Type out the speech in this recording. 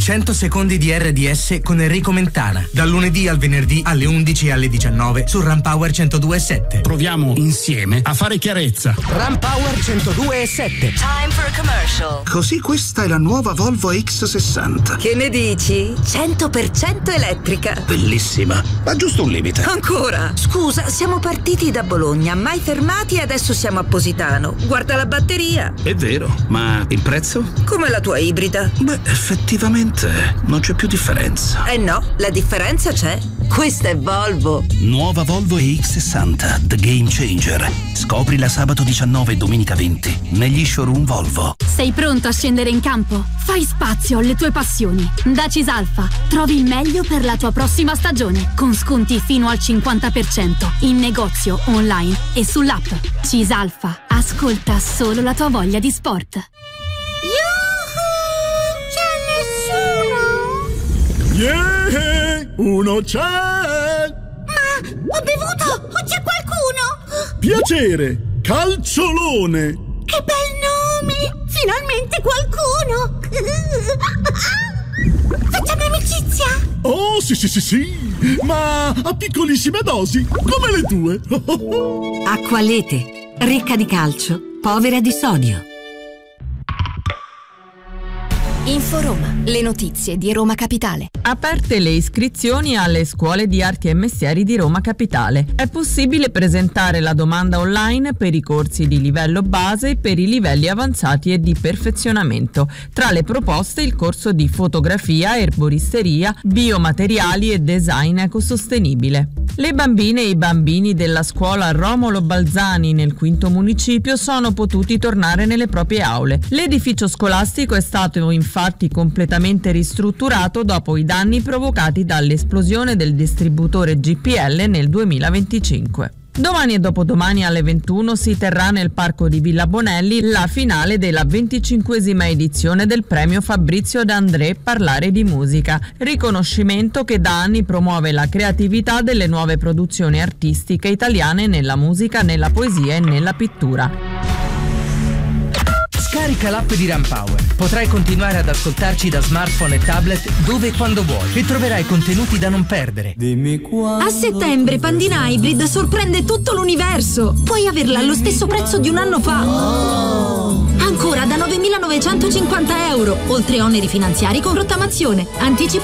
100 secondi di RDS con Enrico Mentana. Dal lunedì al venerdì alle 11 e alle 19 su Ram Power 102.7. Proviamo insieme a fare chiarezza. Ram Power 102.7. Time for a commercial. Così questa è la nuova Volvo X60. Che ne dici? 100% elettrica. Bellissima, ma giusto un limite. Ancora? Scusa, siamo partiti da Bologna, mai fermati e adesso siamo a Positano. Guarda la batteria. È vero, ma il prezzo? Come la tua ibrida. Beh, effettivamente non c'è più differenza. Eh no, la differenza c'è. Questa è Volvo. Nuova Volvo EX60, The Game Changer. Scoprila sabato 19 e domenica 20 negli showroom Volvo. Sei pronto a scendere in campo? Fai spazio alle tue passioni. Da Cisalfa trovi il meglio per la tua prossima stagione, con sconti fino al 50% in negozio, online e sull'app. Cisalfa, ascolta solo la tua voglia di sport. C'è nessuno? Yeah! Uno c'è! Ma ho bevuto! O c'è qualcuno? Piacere! Calciolone! Che bel nome! Finalmente qualcuno! Facciamo amicizia? Oh, sì! Ma a piccolissime dosi, come le tue! Acqualete, ricca di calcio, povera di sodio. Inforoma, le notizie di Roma Capitale. Aperte le iscrizioni alle scuole di arti e mestieri di Roma Capitale. È possibile presentare la domanda online per i corsi di livello base e per i livelli avanzati e di perfezionamento. Tra le proposte il corso di fotografia, erboristeria, biomateriali e design ecosostenibile. Le bambine e i bambini della scuola Romolo Balzani nel quinto municipio sono potuti tornare nelle proprie aule. L'edificio scolastico è stato infatti completamente ristrutturato dopo i danni provocati dall'esplosione del distributore GPL nel 2025. Domani e dopodomani alle 21 si terrà nel parco di Villa Bonelli la finale della 25esima edizione del premio Fabrizio De André Parlare di Musica, riconoscimento che da anni promuove la creatività delle nuove produzioni artistiche italiane nella musica, nella poesia e nella pittura. Scarica l'app di Ram Power. Potrai continuare ad ascoltarci da smartphone e tablet dove e quando vuoi e troverai contenuti da non perdere. A settembre Pandina Hybrid sorprende tutto l'universo. Puoi averla allo stesso prezzo di un anno fa. Ancora da 9.950 €, oltre oneri finanziari con rottamazione, anticipo